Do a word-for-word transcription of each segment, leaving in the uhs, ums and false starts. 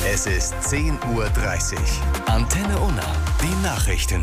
Es ist zehn Uhr dreißig. Antenne Unna, die Nachrichten.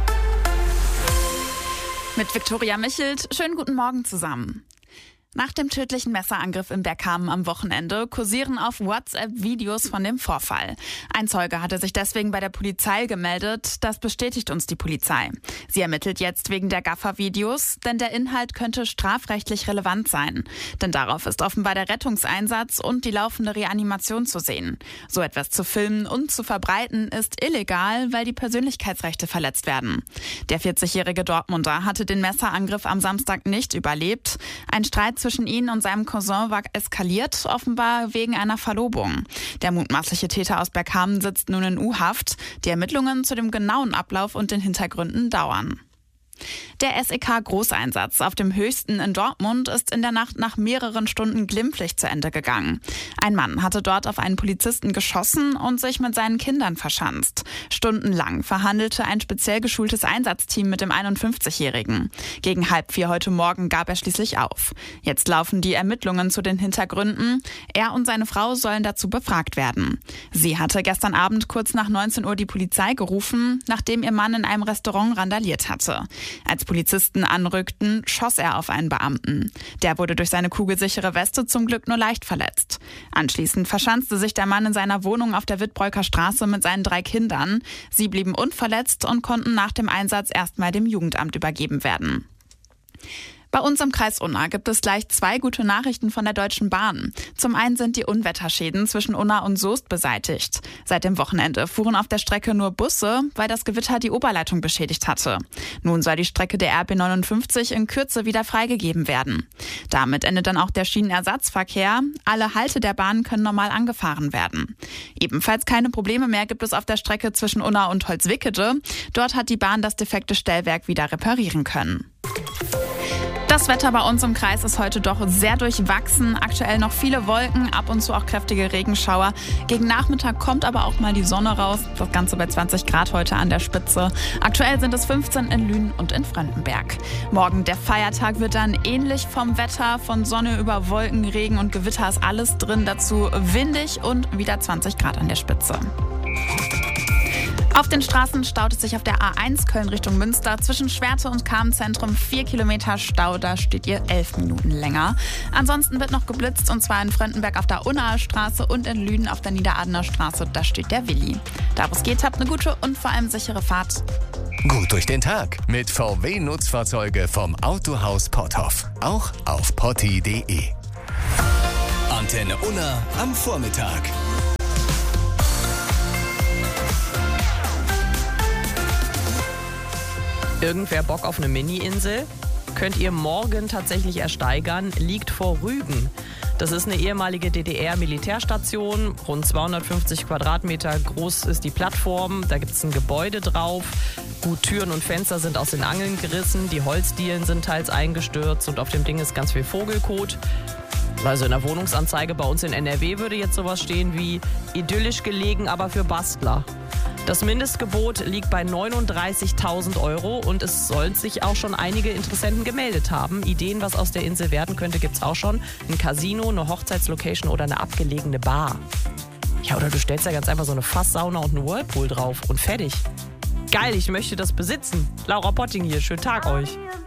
Mit Viktoria Michelt, schönen guten Morgen zusammen. Nach dem tödlichen Messerangriff in Bergkamen am Wochenende kursieren auf WhatsApp Videos von dem Vorfall. Ein Zeuge hatte sich deswegen bei der Polizei gemeldet. Das bestätigt uns die Polizei. Sie ermittelt jetzt wegen der Gaffer-Videos, denn der Inhalt könnte strafrechtlich relevant sein. Denn darauf ist offenbar der Rettungseinsatz und die laufende Reanimation zu sehen. So etwas zu filmen und zu verbreiten ist illegal, weil die Persönlichkeitsrechte verletzt werden. Der vierzigjährige Dortmunder hatte den Messerangriff am Samstag nicht überlebt. Ein Streit zwischen ihm und seinem Cousin war eskaliert, offenbar wegen einer Verlobung. Der mutmaßliche Täter aus Bergkamen sitzt nun in U-Haft. Die Ermittlungen zu dem genauen Ablauf und den Hintergründen dauern. Der S E K-Großeinsatz auf dem Höchsten in Dortmund ist in der Nacht nach mehreren Stunden glimpflich zu Ende gegangen. Ein Mann hatte dort auf einen Polizisten geschossen und sich mit seinen Kindern verschanzt. Stundenlang verhandelte ein speziell geschultes Einsatzteam mit dem einundfünfzigjährigen. Gegen halb vier heute Morgen gab er schließlich auf. Jetzt laufen die Ermittlungen zu den Hintergründen. Er und seine Frau sollen dazu befragt werden. Sie hatte gestern Abend kurz nach neunzehn Uhr die Polizei gerufen, nachdem ihr Mann in einem Restaurant randaliert hatte. Als Polizisten anrückten, schoss er auf einen Beamten. Der wurde durch seine kugelsichere Weste zum Glück nur leicht verletzt. Anschließend verschanzte sich der Mann in seiner Wohnung auf der Wittbreuker Straße mit seinen drei Kindern. Sie blieben unverletzt und konnten nach dem Einsatz erstmal dem Jugendamt übergeben werden. Bei uns im Kreis Unna gibt es gleich zwei gute Nachrichten von der Deutschen Bahn. Zum einen sind die Unwetterschäden zwischen Unna und Soest beseitigt. Seit dem Wochenende fuhren auf der Strecke nur Busse, weil das Gewitter die Oberleitung beschädigt hatte. Nun soll die Strecke der R B neunundfünfzig in Kürze wieder freigegeben werden. Damit endet dann auch der Schienenersatzverkehr. Alle Halte der Bahn können normal angefahren werden. Ebenfalls keine Probleme mehr gibt es auf der Strecke zwischen Unna und Holzwickede. Dort hat die Bahn das defekte Stellwerk wieder reparieren können. Das Wetter bei uns im Kreis ist heute doch sehr durchwachsen. Aktuell noch viele Wolken, ab und zu auch kräftige Regenschauer. Gegen Nachmittag kommt aber auch mal die Sonne raus. Das Ganze bei zwanzig Grad heute an der Spitze. Aktuell sind es fünfzehn in Lünen und in Fröndenberg. Morgen der Feiertag wird dann ähnlich vom Wetter. Von Sonne über Wolken, Regen und Gewitter ist alles drin. Dazu windig und wieder zwanzig Grad an der Spitze. Auf den Straßen staut es sich auf der A eins Köln Richtung Münster. Zwischen Schwerte und Kahn-Zentrum vier Kilometer Stau, da steht ihr elf Minuten länger. Ansonsten wird noch geblitzt, und zwar in Fröndenberg auf der Unnaer Straße und in Lünen auf der Niederadener Straße. Da steht der Willi. Da wo es geht, habt eine gute und vor allem sichere Fahrt. Gut durch den Tag mit V W-Nutzfahrzeuge vom Autohaus Potthoff. Auch auf potti punkt de. Antenne Unna am Vormittag. Irgendwer Bock auf eine Mini-Insel? Könnt ihr morgen tatsächlich ersteigern, liegt vor Rügen. Das ist eine ehemalige D D R-Militärstation, rund zweihundertfünfzig Quadratmeter groß ist die Plattform, da gibt es ein Gebäude drauf. Gut, Türen und Fenster sind aus den Angeln gerissen, die Holzdielen sind teils eingestürzt und auf dem Ding ist ganz viel Vogelkot. Also in der Wohnungsanzeige bei uns in N R W würde jetzt sowas stehen wie idyllisch gelegen, aber für Bastler. Das Mindestgebot liegt bei neununddreißigtausend Euro und es sollen sich auch schon einige Interessenten gemeldet haben. Ideen, was aus der Insel werden könnte, gibt's auch schon. Ein Casino, eine Hochzeitslocation oder eine abgelegene Bar. Ja, oder du stellst ja ganz einfach so eine Fasssauna und einen Whirlpool drauf und fertig. Geil, ich möchte das besitzen. Laura Potting hier, schönen Tag euch.